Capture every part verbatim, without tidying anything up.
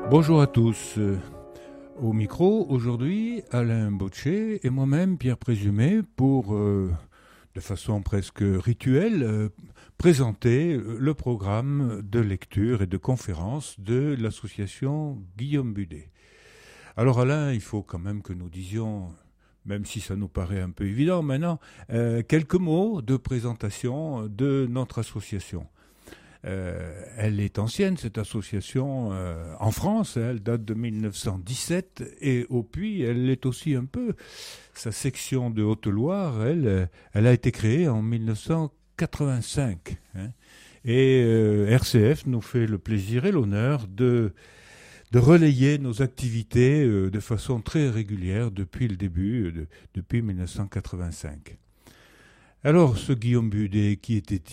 Bonjour à tous. Euh, Au micro, aujourd'hui, Alain Bochet et moi-même, Pierre Présumé, pour, euh, de façon presque rituelle, euh, présenter le programme de lecture et de conférence de l'association Guillaume Budet. Alors Alain, il faut quand même que nous disions, même si ça nous paraît un peu évident maintenant, euh, quelques mots de présentation de notre association. Euh, elle est ancienne, cette association, euh, en France. Hein, elle date de mille neuf cent dix-sept et au Puy, elle l'est aussi un peu. Sa section de Haute-Loire, elle, elle a été créée en mille neuf cent quatre-vingt-cinq. Hein, et euh, R C F nous fait le plaisir et l'honneur de, de relayer nos activités euh, de façon très régulière depuis le début, de, depuis mille neuf cent quatre-vingt-cinq. Alors, ce Guillaume Budet, qui était-il ?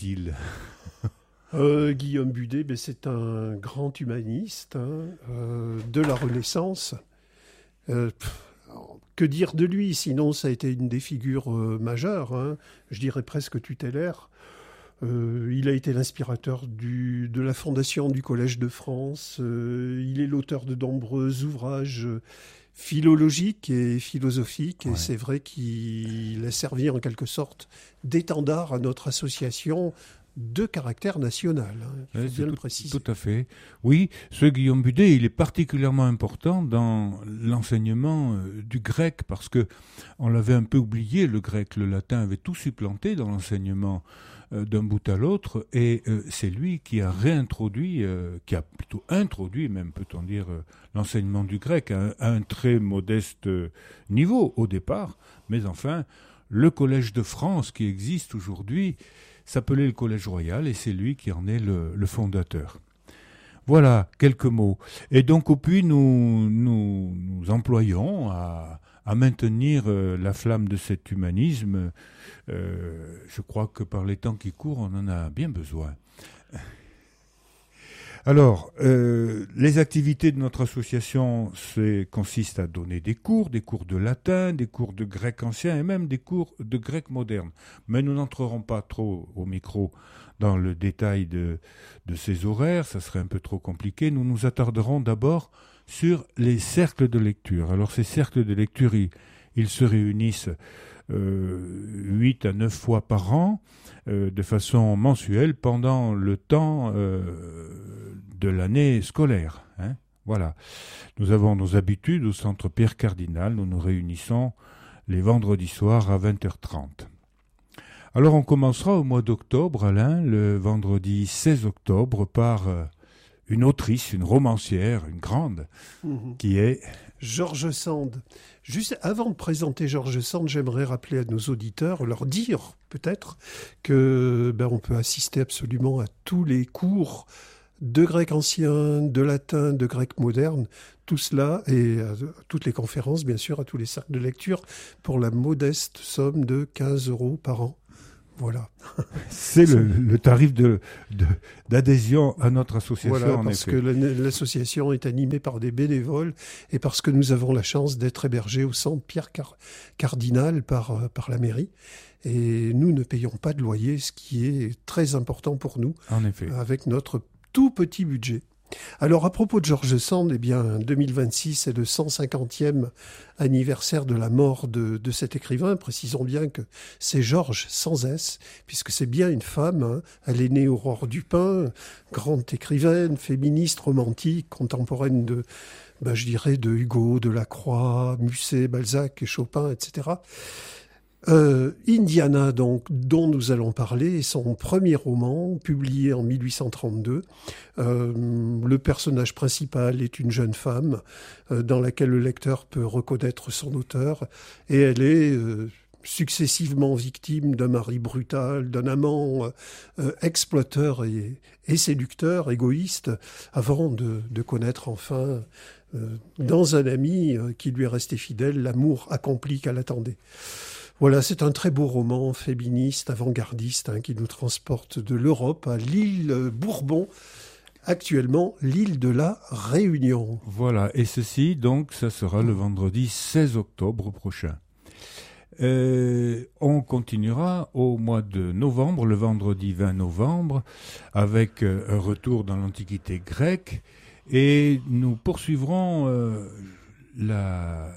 Euh, Guillaume Budet, ben, c'est un grand humaniste hein, euh, de la Renaissance. Euh, pff, que dire de lui? Sinon, ça a été une des figures euh, majeures, hein, je dirais presque tutélaire. Euh, il a été l'inspirateur du, de la fondation du Collège de France. Euh, il est l'auteur de nombreux ouvrages philologiques et philosophiques. Ouais. Et c'est vrai qu'il a servi en quelque sorte d'étendard à notre association de caractère national, hein, il faut oui, bien tout, le préciser. Tout à fait. Oui, ce Guillaume Budet, il est particulièrement important dans l'enseignement euh, du grec, parce que on l'avait un peu oublié, le grec, le latin avait tout supplanté dans l'enseignement euh, d'un bout à l'autre, et euh, c'est lui qui a réintroduit, euh, qui a plutôt introduit, même peut-on dire, euh, l'enseignement du grec à, à un très modeste niveau au départ, mais enfin, le Collège de France qui existe aujourd'hui s'appelait le Collège Royal et c'est lui qui en est le, le fondateur. Voilà, quelques mots. Et donc au Puy, nous nous, nous employons à, à maintenir euh, la flamme de cet humanisme. Euh, je crois que par les temps qui courent, on en a bien besoin. Alors, euh, les activités de notre association c'est, consistent à donner des cours, des cours de latin, des cours de grec ancien et même des cours de grec moderne. Mais nous n'entrerons pas trop au micro dans le détail de, de ces horaires, ça serait un peu trop compliqué. Nous nous attarderons d'abord sur les cercles de lecture. Alors ces cercles de lecture, ils, ils se réunissent huit à neuf fois par an, euh, de façon mensuelle, pendant le temps euh, de l'année scolaire. Hein. Voilà. Nous avons nos habitudes au centre Pierre Cardinal. Nous nous réunissons les vendredis soirs à vingt heures trente. Alors on commencera au mois d'octobre, Alain, le vendredi seize octobre, par euh, une autrice, une romancière, une grande, mmh. qui est... George Sand. Juste avant de présenter George Sand, j'aimerais rappeler à nos auditeurs, leur dire peut-être que ben, on peut assister absolument à tous les cours de grec ancien, de latin, de grec moderne, tout cela et à toutes les conférences, bien sûr, à tous les cercles de lecture pour la modeste somme de quinze euros par an. Voilà. C'est le, le tarif de, de, d'adhésion à notre association. Voilà, en parce effet. que l'association est animée par des bénévoles et parce que nous avons la chance d'être hébergés au centre Pierre Cardinal par, par la mairie. Et nous ne payons pas de loyer, ce qui est très important pour nous. En effet. Avec notre tout petit budget. Alors, à propos de George Sand, eh bien, deux mille vingt-six, c'est le cent cinquantième anniversaire de la mort de, de cet écrivain. Précisons bien que c'est Georges sans S, puisque c'est bien une femme. Hein. Elle est née Aurore Dupin, grande écrivaine, féministe, romantique, contemporaine de, ben, je dirais, de Hugo, de Lacroix, Musset, Balzac, Chopin, et cetera. Euh, Indiana, donc, dont nous allons parler, est son premier roman, publié en mille huit cent trente-deux. Euh, le personnage principal est une jeune femme euh, dans laquelle le lecteur peut reconnaître son auteur, et elle est euh, successivement victime d'un mari brutal, d'un amant euh, exploiteur et, et séducteur, égoïste, avant de, de connaître enfin, euh, dans un ami euh, qui lui est resté fidèle, l'amour accompli qu'elle attendait. Voilà, c'est un très beau roman féministe, avant-gardiste, hein, qui nous transporte de l'Europe à l'île Bourbon, actuellement l'île de la Réunion. Voilà, et ceci, donc, ça sera le vendredi seize octobre prochain. Euh, on continuera au mois de novembre, le vendredi vingt novembre, avec un retour dans l'Antiquité grecque Et nous poursuivrons euh, la,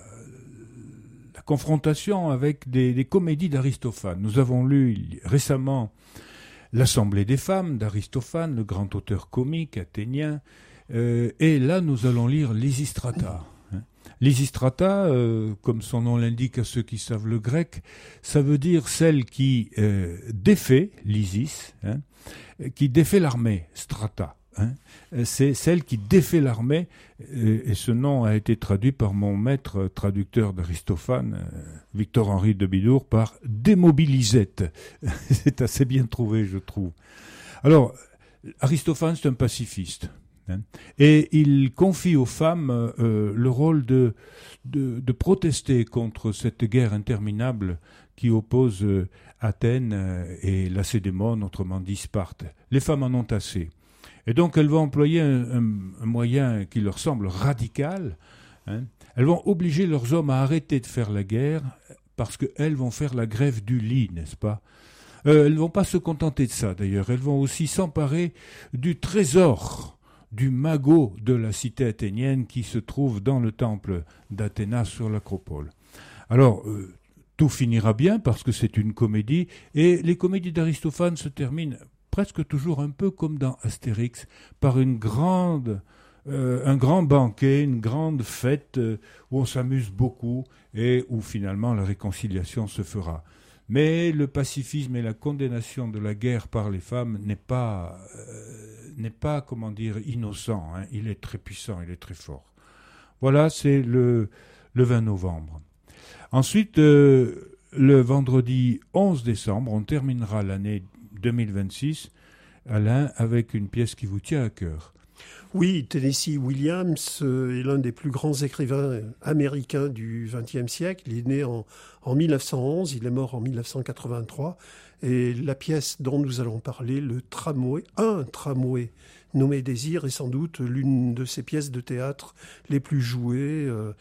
la confrontation avec des, des comédies d'Aristophane. Nous avons lu récemment L'Assemblée des femmes d'Aristophane, le grand auteur comique athénien, euh, et là nous allons lire Lysistrata. Hein. Lysistrata, euh, comme son nom l'indique à ceux qui savent le grec, ça veut dire celle qui euh, défait, Lysis, hein, qui défait l'armée, strata. Hein. C'est celle qui défait l'armée, et ce nom a été traduit par mon maître traducteur d'Aristophane, Victor-Henri de Bidour, par démobilisette. C'est assez bien trouvé, je trouve. Alors, Aristophane, c'est un pacifiste. Hein, et il confie aux femmes euh, le rôle de, de, de protester contre cette guerre interminable qui oppose euh, Athènes et Lacédémone, autrement dit Sparte. Les femmes en ont assez. Et donc elles vont employer un, un, un moyen qui leur semble radical. Hein. Elles vont obliger leurs hommes à arrêter de faire la guerre parce qu'elles vont faire la grève du lit, n'est-ce pas ? euh, Elles ne vont pas se contenter de ça d'ailleurs. Elles vont aussi s'emparer du trésor, du magot de la cité athénienne qui se trouve dans le temple d'Athéna sur l'acropole. Alors, euh, tout finira bien parce que c'est une comédie et les comédies d'Aristophane se terminent presque toujours un peu comme dans Astérix, par une grande, euh, un grand banquet, une grande fête euh, où on s'amuse beaucoup et où finalement la réconciliation se fera. Mais le pacifisme et la condamnation de la guerre par les femmes n'est pas, euh, n'est pas, comment dire, innocent. Hein. Il est très puissant, il est très fort. Voilà, c'est le, le vingt novembre. Ensuite, euh, le vendredi onze décembre, on terminera l'année deux mille vingt-six, Alain, avec une pièce qui vous tient à cœur. Oui, Tennessee Williams est l'un des plus grands écrivains américains du vingtième siècle. Il est né en, en mille neuf cent onze, il est mort en mille neuf cent quatre-vingt-trois. Et la pièce dont nous allons parler, le tramway, un tramway nommé Désir, est sans doute l'une de ses pièces de théâtre les plus jouées. Euh,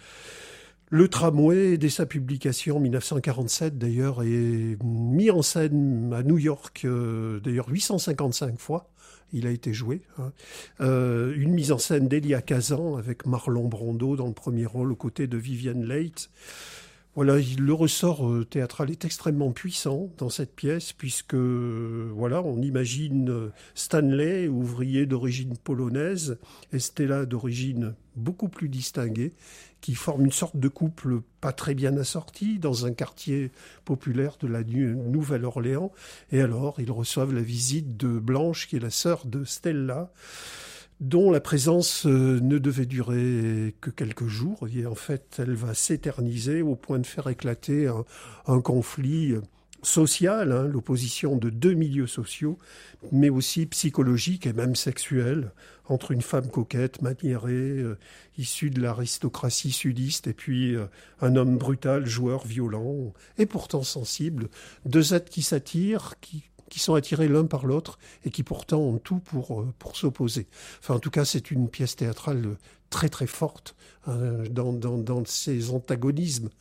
Le tramway, dès sa publication en mille neuf cent quarante-sept, d'ailleurs, est mis en scène à New York, euh, d'ailleurs huit cent cinquante-cinq fois. Il a été joué. Hein. Euh, une mise en scène d'Elia Kazan avec Marlon Brando dans le premier rôle aux côtés de Vivian Leigh. Voilà, le ressort euh, théâtral est extrêmement puissant dans cette pièce puisque, euh, voilà, on imagine Stanley, ouvrier d'origine polonaise, et Stella d'origine beaucoup plus distinguée, qui forment une sorte de couple pas très bien assorti dans un quartier populaire de la Nouvelle-Orléans. Et alors, ils reçoivent la visite de Blanche, qui est la sœur de Stella, dont la présence ne devait durer que quelques jours. Et en fait, elle va s'éterniser au point de faire éclater un, un conflit social, hein, l'opposition de deux milieux sociaux, mais aussi psychologique et même sexuel, entre une femme coquette, maniérée, euh, issue de l'aristocratie sudiste, et puis euh, un homme brutal, joueur, violent, et pourtant sensible. Deux êtres qui s'attirent, qui, qui sont attirés l'un par l'autre, et qui pourtant ont tout pour, euh, pour s'opposer. Enfin, en tout cas, c'est une pièce théâtrale très très forte, hein, dans, dans, dans ses antagonismes.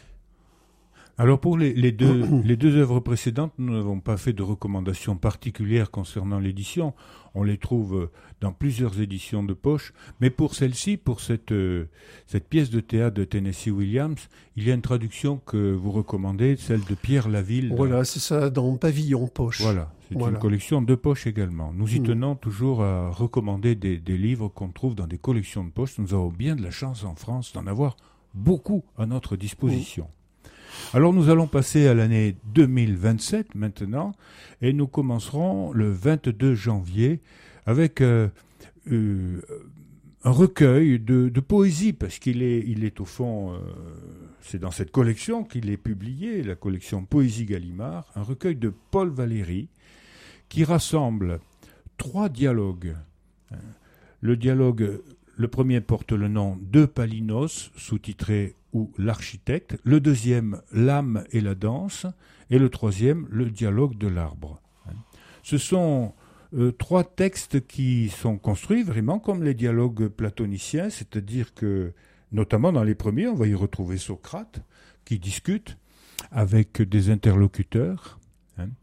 Alors pour les, les, deux, les deux œuvres précédentes, nous n'avons pas fait de recommandations particulières concernant l'édition. On les trouve dans plusieurs éditions de poche. Mais pour celle-ci, pour cette, cette pièce de théâtre de Tennessee Williams, il y a une traduction que vous recommandez, celle de Pierre Laville. Voilà, c'est ça, dans Pavillon Poche. Voilà, c'est voilà. Une collection de poche également. Nous y tenons mmh. toujours à recommander des, des livres qu'on trouve dans des collections de poche. Nous avons bien de la chance en France d'en avoir beaucoup à notre disposition. Mmh. Alors nous allons passer à l'année deux mille vingt-sept maintenant, et nous commencerons le vingt-deux janvier avec euh, euh, un recueil de, de poésie, parce qu'il est, il est au fond, euh, c'est dans cette collection qu'il est publié, la collection Poésie Gallimard, un recueil de Paul Valéry qui rassemble trois dialogues. Le dialogue, le premier porte le nom de Palinos, sous-titré ou l'architecte, le deuxième, l'âme et la danse, et le troisième, le dialogue de l'arbre. Ce sont euh, trois textes qui sont construits vraiment comme les dialogues platoniciens, c'est-à-dire que, notamment dans les premiers, on va y retrouver Socrate, qui discute avec des interlocuteurs. Hein.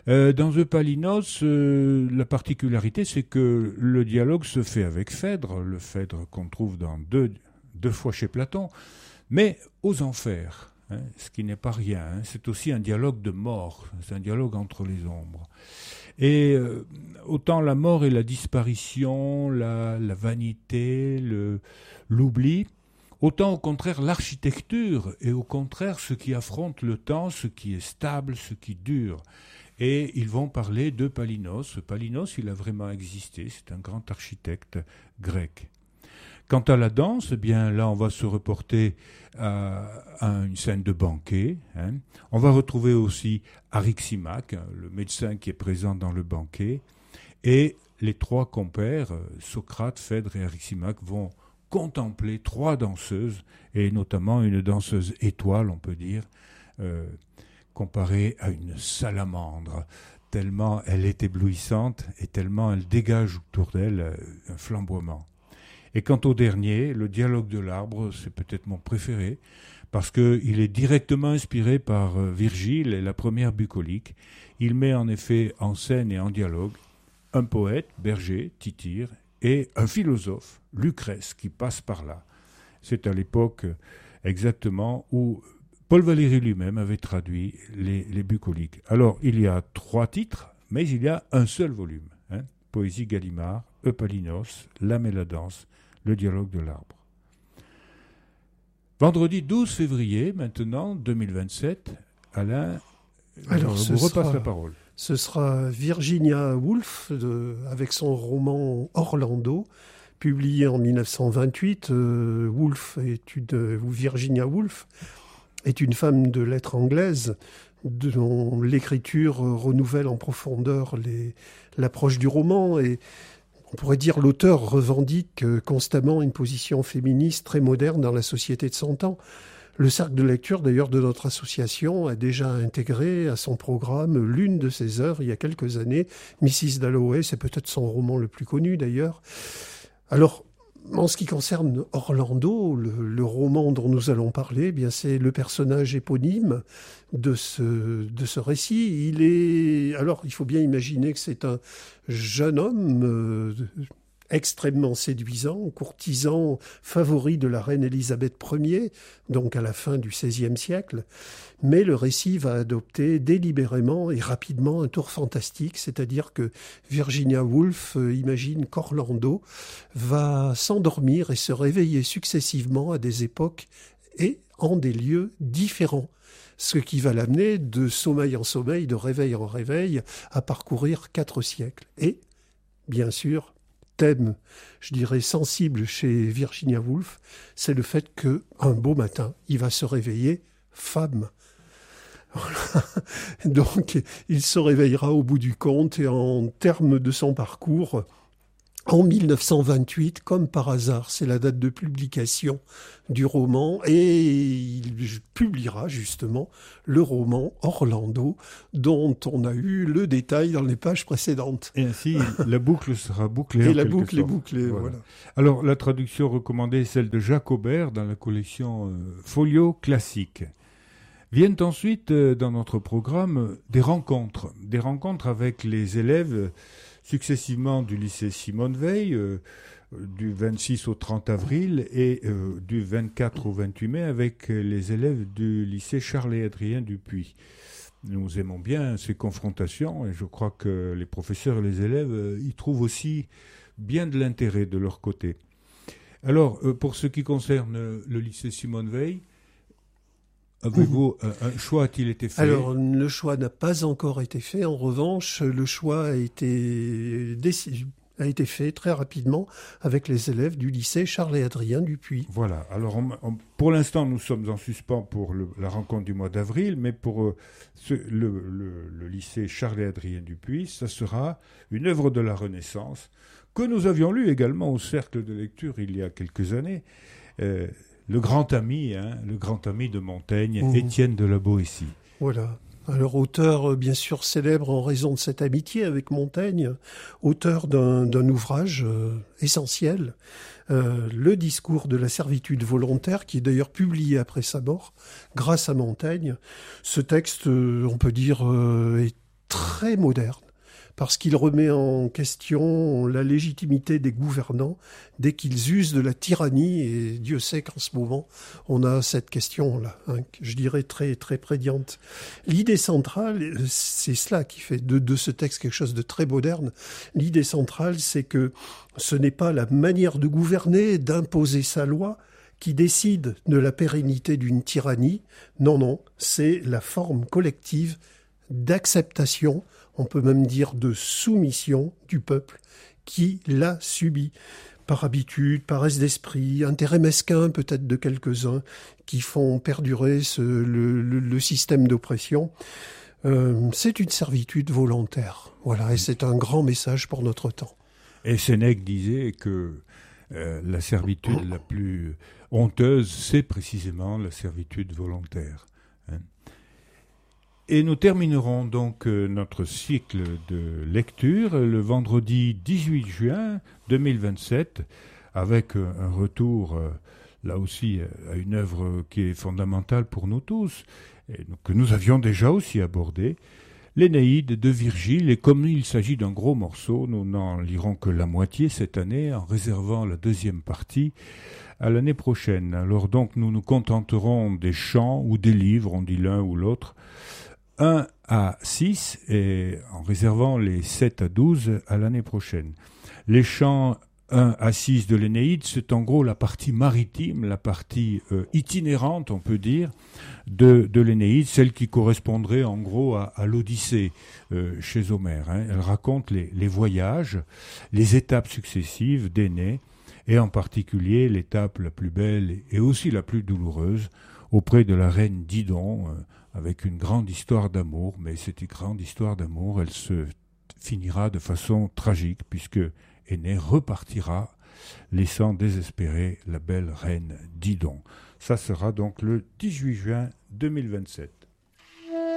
Euh, dans Eupalinos, euh, la particularité, c'est que le dialogue se fait avec Phèdre, le Phèdre qu'on trouve dans deux, deux fois chez Platon, mais aux enfers, hein, ce qui n'est pas rien. Hein, c'est aussi un dialogue de mort, c'est un dialogue entre les ombres. Et euh, autant la mort et la disparition, la, la vanité, le, l'oubli, autant au contraire l'architecture et au contraire ce qui affronte le temps, ce qui est stable, ce qui dure. Et ils vont parler de Palinos. Palinos, il a vraiment existé, c'est un grand architecte grec. Quant à la danse, eh bien là on va se reporter à, à une scène de banquet. Hein. On va retrouver aussi Aryximaque, le médecin qui est présent dans le banquet. Et les trois compères, Socrate, Phèdre et Aryximaque, vont contempler trois danseuses, et notamment une danseuse étoile, on peut dire, euh, comparée à une salamandre, tellement elle est éblouissante et tellement elle dégage autour d'elle un flamboiement. Et quant au dernier, le dialogue de l'arbre, c'est peut-être mon préféré, parce qu'il est directement inspiré par Virgile et la première bucolique. Il met en effet en scène et en dialogue un poète, Berger, Tityre, et un philosophe, Lucrèce, qui passe par là. C'est à l'époque exactement où Paul Valéry lui-même avait traduit les, les bucoliques. Alors, il y a trois titres, mais il y a un seul volume. Hein, Poésie Gallimard, Eupalinos, L'âme et la danse, le dialogue de l'arbre. Vendredi douze février, maintenant, deux mille vingt-sept, Alain, Alors, je vous repasse la parole. Ce sera Virginia Woolf, de, avec son roman Orlando, publié en mille neuf cent vingt-huit. Euh, Woolf est une, ou Virginia Woolf est une femme de lettres anglaise dont l'écriture renouvelle en profondeur les, l'approche du roman. Et on pourrait dire l'auteur revendique constamment une position féministe très moderne dans la société de son temps. Le cercle de lecture, d'ailleurs, de notre association a déjà intégré à son programme l'une de ses œuvres il y a quelques années. missus Dalloway, c'est peut-être son roman le plus connu, d'ailleurs. Alors, en ce qui concerne Orlando, le, le roman dont nous allons parler, eh bien, c'est le personnage éponyme de ce, de ce récit. Il est, alors, il faut bien imaginer que c'est un jeune homme euh, extrêmement séduisant, courtisan favori de la reine Élisabeth Ier, donc à la fin du seizième siècle. Mais le récit va adopter délibérément et rapidement un tour fantastique, c'est-à-dire que Virginia Woolf euh, imagine qu'Orlando va s'endormir et se réveiller successivement à des époques et en des lieux différents. Ce qui va l'amener de sommeil en sommeil, de réveil en réveil, à parcourir quatre siècles. Et, bien sûr, thème, je dirais, sensible chez Virginia Woolf, c'est le fait qu'un beau matin, il va se réveiller femme. Voilà. Donc, il se réveillera au bout du compte et en termes de son parcours, en mille neuf cent vingt-huit, comme par hasard, c'est la date de publication du roman, et il publiera justement le roman Orlando, dont on a eu le détail dans les pages précédentes. Et ainsi, la boucle sera bouclée. Et en la quelque boucle sorte. est bouclée, voilà. voilà. Alors, la traduction recommandée est celle de Jacques Aubert dans la collection euh, Folio Classique. Viennent ensuite, euh, dans notre programme, euh, des rencontres. Des rencontres avec les élèves euh, successivement du lycée Simone Veil, euh, du vingt-six au trente avril, et euh, du vingt-quatre au vingt-huit mai avec les élèves du lycée Charles et Adrien Dupuis. Nous aimons bien ces confrontations et je crois que les professeurs et les élèves euh, y trouvent aussi bien de l'intérêt de leur côté. Alors, euh, pour ce qui concerne euh, le lycée Simone Veil, avez-vous un, un choix a-t-il été fait? Alors, le choix n'a pas encore été fait. En revanche, le choix a été, déc... a été fait très rapidement avec les élèves du lycée Charles et Adrien Dupuis. Voilà. Alors, on, on, pour l'instant, nous sommes en suspens pour le, la rencontre du mois d'avril, mais pour euh, ce, le, le, le lycée Charles et Adrien Dupuis, ça sera une œuvre de la Renaissance que nous avions lue également au cercle de lecture il y a quelques années. Euh, Le grand ami, hein, le grand ami de Montaigne, mmh. Étienne de la Boétie. Voilà. Alors, auteur bien sûr célèbre en raison de cette amitié avec Montaigne, auteur d'un, d'un ouvrage euh, essentiel, euh, le discours de la servitude volontaire, qui est d'ailleurs publié après sa mort, grâce à Montaigne. Ce texte, euh, on peut dire, euh, est très moderne, parce qu'il remet en question la légitimité des gouvernants dès qu'ils usent de la tyrannie, et Dieu sait qu'en ce moment, on a cette question-là, hein, je dirais très, très prégnante. L'idée centrale, c'est cela qui fait de, de ce texte quelque chose de très moderne. L'idée centrale, c'est que ce n'est pas la manière de gouverner, d'imposer sa loi, qui décide de la pérennité d'une tyrannie. Non, non, c'est la forme collective d'acceptation, on peut même dire de soumission du peuple qui l'a subi par habitude, paresse d'esprit, intérêt mesquin peut-être de quelques-uns qui font perdurer ce, le, le, le système d'oppression. Euh, c'est une servitude volontaire, voilà, et c'est un grand message pour notre temps. Et Sénèque disait que euh, la servitude la plus honteuse, c'est précisément la servitude volontaire. Hein. Et nous terminerons donc euh, notre cycle de lecture le vendredi dix-huit juin deux mille vingt-sept avec euh, un retour, euh, là aussi, à une œuvre qui est fondamentale pour nous tous, et que nous avions déjà aussi abordée, l'Énéide de Virgile. Et comme il s'agit d'un gros morceau, nous n'en lirons que la moitié cette année, en réservant la deuxième partie à l'année prochaine. Alors donc nous nous contenterons des chants ou des livres, on dit l'un ou l'autre, un à six, et en réservant les sept à douze à l'année prochaine. Les chants un à six de l'Énéide, c'est en gros la partie maritime, la partie euh, itinérante, on peut dire, de, de l'Énéide, celle qui correspondrait en gros à, à l'Odyssée euh, chez Homère. Hein. Elle raconte les, les voyages, les étapes successives d'Énée, et en particulier l'étape la plus belle et aussi la plus douloureuse auprès de la reine Didon, euh, avec une grande histoire d'amour, mais cette grande histoire d'amour, elle se finira de façon tragique, puisque Énée repartira, laissant désespérée la belle reine Didon. Ça sera donc le dix-huit juin deux mille vingt-sept.